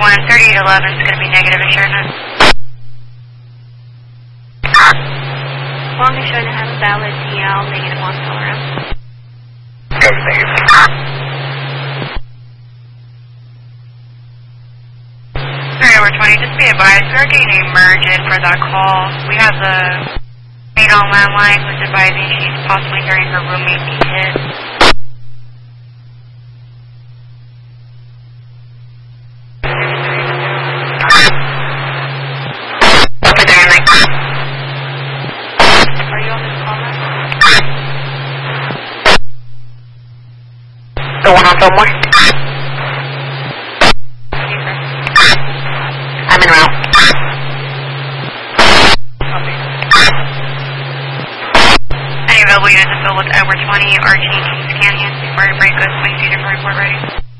3811 is going to be negative assurance. Long is showing to have a valid DL, negative 1 tolerance. Over 20, just be advised, we are getting a merge in for that call. We have the maid on landline who's advising she's possibly hearing her roommate be hit. Are you on this call now? The one on Fillmore? I'm en route. Any available units to fill with Edward 20, RG, Kings Canyon, before I break us, please see the report ready.